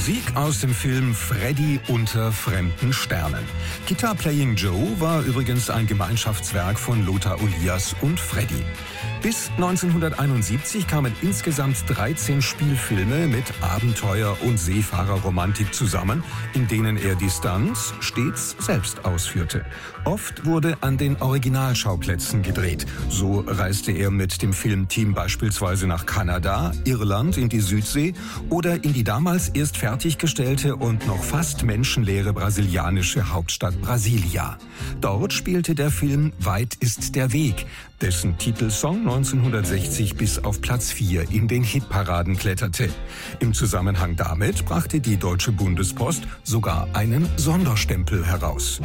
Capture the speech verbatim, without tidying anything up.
Musik aus dem Film Freddy unter fremden Sternen. Guitar Playing Joe war übrigens ein Gemeinschaftswerk von Lothar Olias und Freddy. Bis neunzehnhunderteinundsiebzig kamen insgesamt dreizehn Spielfilme mit Abenteuer- und Seefahrerromantik zusammen, in denen er die Stunts stets selbst ausführte. Oft wurde an den Originalschauplätzen gedreht. So reiste er mit dem Filmteam beispielsweise nach Kanada, Irland, in die Südsee oder in die damals erst fertiggestellte und noch fast menschenleere brasilianische Hauptstadt Brasilia. Dort spielte der Film Weit ist der Weg, dessen Titelsong neunzehnhundertsechzig bis auf Platz vier in den Hitparaden kletterte. Im Zusammenhang damit brachte die Deutsche Bundespost sogar einen Sonderstempel heraus.